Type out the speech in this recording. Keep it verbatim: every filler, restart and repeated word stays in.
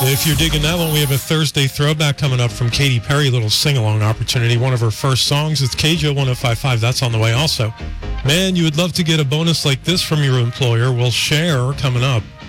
If you're digging that one, we have a Thursday throwback coming up from Katy Perry, little sing-along opportunity. One of her first songs. It's K J O one oh five point five. That's on the way also. Man, you would love to get a bonus like this from your employer. We'll share coming up.